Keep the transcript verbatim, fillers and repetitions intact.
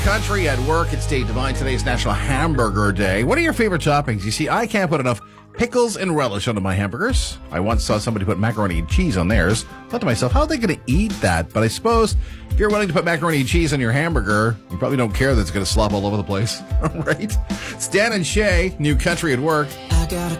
Country at work. It's Dave Devine. Today is National Hamburger Day. What are your favorite toppings? You see, I can't put enough pickles and relish onto my hamburgers. I once saw somebody put macaroni and cheese on theirs. I thought to myself, how are they going to eat that? But I suppose if you're willing to put macaroni and cheese on your hamburger, you probably don't care that it's going to slop all over the place. Right? Stan and Shay, New Country at Work. I got a